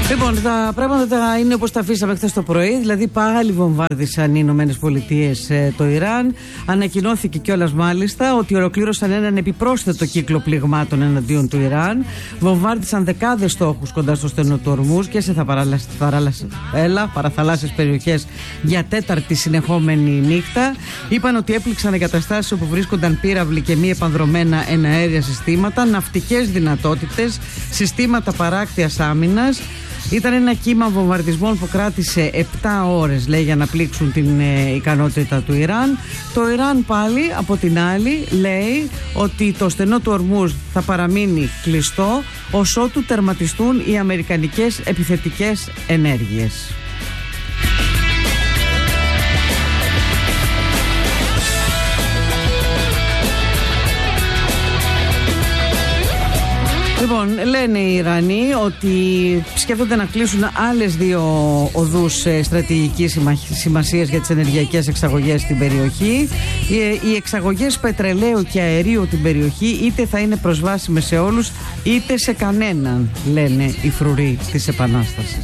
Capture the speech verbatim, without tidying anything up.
Λοιπόν, τα πράγματα είναι όπως τα αφήσαμε χθες το πρωί. Δηλαδή, πάλι βομβάρδισαν οι Ηνωμένες Πολιτείες ε, το Ιράν. Ανακοινώθηκε κιόλας μάλιστα ότι ολοκλήρωσαν έναν επιπρόσθετο κύκλο πληγμάτων εναντίον του Ιράν. Βομβάρδισαν δεκάδες στόχους κοντά στο στενό του Ορμούζ και σε παραθαλάσσιες περιοχές για τέταρτη συνεχόμενη νύχτα. Είπαν ότι έπληξαν εγκαταστάσεις όπου βρίσκονταν πύραυλοι και μη επανδρομένα εναέρια συστήματα, ναυτικές δυνατότητες, συστήματα παράκτειας άμυνας. Ήταν ένα κύμα βομβαρδισμών που κράτησε επτά ώρες, λέει, για να πλήξουν την ε, ικανότητα του Ιράν. Το Ιράν πάλι, από την άλλη, λέει ότι το στενό του Ορμούζ θα παραμείνει κλειστό ως ότου τερματιστούν οι αμερικανικές επιθετικές ενέργειες. Λοιπόν, λένε οι Ιρανοί ότι σκέφτονται να κλείσουν άλλες δύο οδούς στρατηγικής σημασίας για τις ενεργειακές εξαγωγές στην περιοχή. Οι εξαγωγές πετρελαίου και αερίου την περιοχή είτε θα είναι προσβάσιμες σε όλους είτε σε κανέναν, λένε οι φρουροί της Επανάστασης.